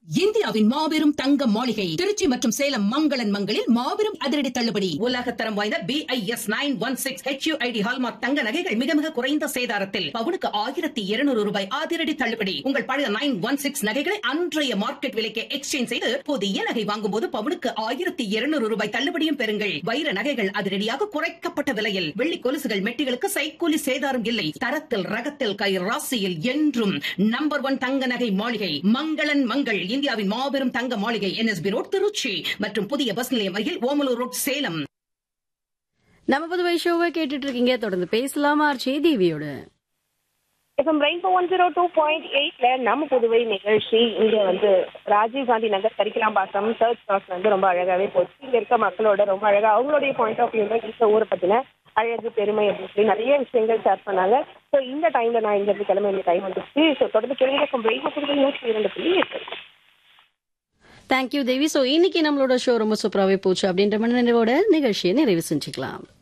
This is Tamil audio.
இந்தியாவின் மாபெரும் தங்க மாளிகை திருச்சி மற்றும் சேலம் மங்களன் மங்களில் மாபெரும் அதிரடி தள்ளுபடி. உலகத்தரம் வாய்ந்த BIS 916 HUID ஹால்மார்க் தங்க நகைகள் மிக மிக குறைந்த சேதாரத்தில் பவுனுக்கு 1200 ரூபாய் அதிரடி தள்ளுபடி. உங்கள் பழைய 916 நகைகளை அன்றைய மார்க்கெட் விலைக்கு எக்ஸ்சேஞ்ச் செய்து புதிய நகை வாங்கும் போது பவுனுக்கு 1200 ரூபாய் தள்ளுபடியும் பெறுங்கள். வைர நகைகள் அதிரடியாக குறைக்கப்பட்ட விலையில், வெள்ளி கொலுசுகள் மெட்டிகளுக்கு சைக்கூலி சேதாரம் இல்லை. தரத்தில் ரகத்தில் கை ராசியில் என்றும் நம்பர் 1 தங்க நகை மாளிகை மங்களன் மங்கள். இந்தியாவின் மாபெரும் தங்க மாளிகை NSB ரோட் திருச்சி மற்றும் புதிய பஸ் நிலையம் அருகில் ஓமலூர் ரோட் சேலம். நம்ம புதுவை ஷோவை கேட்டுட்டு இருக்கீங்க. தொடர்ந்து பேசலாமா ஆர்ச்சி தேவியோட. ரெயின்போ 102.8ல நம்ம புதுவை நிகழ்ச்சி இங்க ராஜீவ்காந்தி நகர் கரிக்கலாம்பாக்கம் சர்ச் கிராஸ் ரொம்ப அழகாவே போச்சு. இங்க இருக்க மக்களோட ரொம்ப அழகா அவங்களுடைய பாயிண்ட் ஆஃப் வியூல இந்த ஊரை பத்தின அழகு பெருமை அப்படின்னு சொல்லி நிறைய விஷயங்கள் ஷேர் பண்ணாங்க. ஸோ இந்த டைம்ல நான் இங்க இருந்து கிளம்ப வேண்டிய டைம் வந்துச்சு. ஸோ தொடர்ந்து கேள்வி ரெயின்போ புதுவை 102.8. தேங்க்யூ தேவி. ஸோ இன்னைக்கு நம்மளோட ஷோ ரொம்ப சூப்பராகவே போச்சு அப்படின்ற மனநிறைவோட நிகழ்ச்சியை நிறைவு செஞ்சுக்கலாம்.